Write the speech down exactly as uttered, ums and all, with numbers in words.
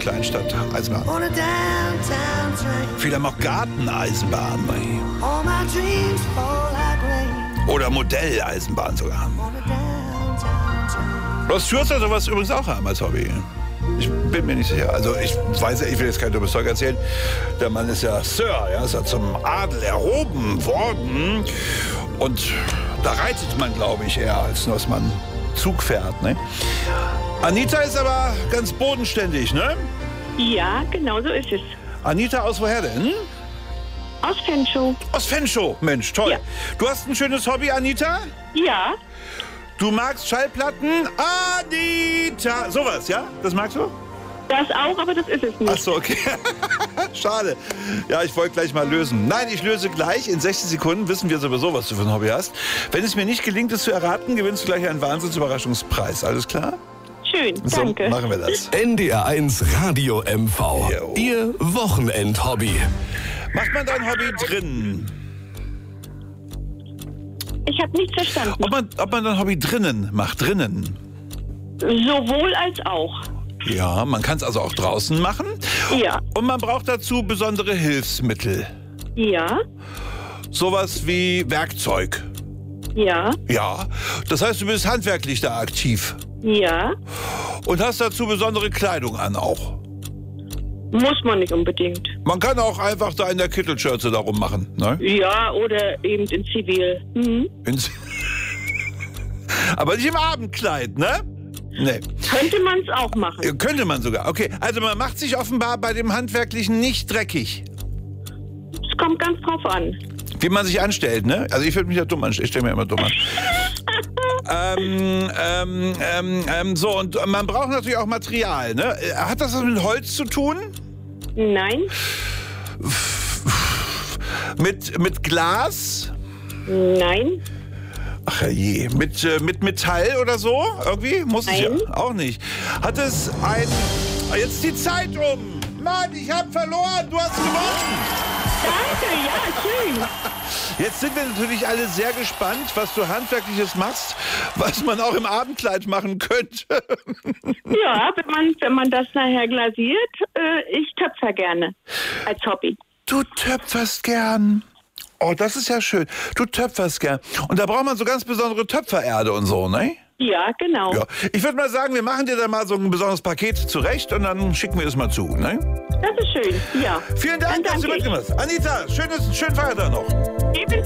Kleinstadt, Eisenbahn. Viele haben auch Garteneisenbahn. Oder Modelleisenbahn sogar. Ross Stewart soll sowas übrigens auch haben als Hobby. Ich bin mir nicht sicher. Also ich weiß ja, ich will jetzt kein dummes Zeug erzählen. Der Mann ist ja Sir, ja, ist ja zum Adel erhoben worden. Und da reitet man, glaube ich, eher, als dass man Zug fährt, ne? Anita ist aber ganz bodenständig, ne? Ja, genau so ist es. Anita, aus woher denn? Aus Fenschow. Aus Fenschow, Mensch, toll. Ja. Du hast ein schönes Hobby, Anita? Ja, Du magst Schallplatten? Anita! Sowas, ja? Das magst du? das auch, aber das ist es nicht. Ach so, okay. Schade. Ja, ich wollte gleich mal lösen. Nein, ich löse gleich. In sechzig Sekunden wissen wir sowieso, was du für ein Hobby hast. Wenn es mir nicht gelingt, es zu erraten, gewinnst du gleich einen Wahnsinnsüberraschungspreis. Alles klar? Schön, danke. So, machen wir das. N D R eins Radio M V. Jo. Ihr Wochenendhobby. Macht man dein Hobby drin? Ich habe nichts verstanden. Ob man, ob man dein Hobby drinnen macht, drinnen? Sowohl als auch. Ja, man kann es also auch draußen machen. Ja, Und man braucht dazu besondere Hilfsmittel. ja, Sowas wie Werkzeug. ja, Ja, das heißt, du bist handwerklich da aktiv. ja. Und hast dazu besondere Kleidung an auch. Muss man nicht unbedingt. Man kann auch einfach da in der Kittelschürze darum machen, ne? Ja, oder eben in Zivil. Mhm. Ins Aber nicht im Abendkleid, ne? Nee. Könnte man es auch machen. Äh, Könnte man sogar. Okay, also man macht sich offenbar bei dem Handwerklichen nicht dreckig. Es kommt ganz drauf an. Wie man sich anstellt, ne? Also ich würde mich ja dumm anstellen. Ich stelle mir immer dumm an. ähm, ähm, ähm, ähm, so, und man braucht natürlich auch Material, ne? Hat das was mit Holz zu tun? Nein, Mit, mit Glas? nein, Ach je, mit, äh, mit Metall oder so? Irgendwie? Muss es ja Nein. auch nicht. Hat es ein... Ah, jetzt ist die Zeit um! Mann, ich hab verloren! Du hast gewonnen! danke, ja, schön. Jetzt sind wir natürlich alle sehr gespannt, was du Handwerkliches machst, was man auch im Abendkleid machen könnte. Ja, wenn man, wenn man das nachher glasiert, äh, ich töpfer gerne als Hobby. Du töpferst gern. Oh, das ist ja schön. Du töpferst gern. Und da braucht man so ganz besondere Töpfererde und so, ne? Ja, genau. Ja. Ich würde mal sagen, wir machen dir da mal so ein besonderes Paket zurecht und dann schicken wir es mal zu, ne? Das ist schön, ja. Vielen Dank, Dann dass du danke ich. mitgemacht hast. Anita, schönes, schönen Feiertag noch. Ebenso.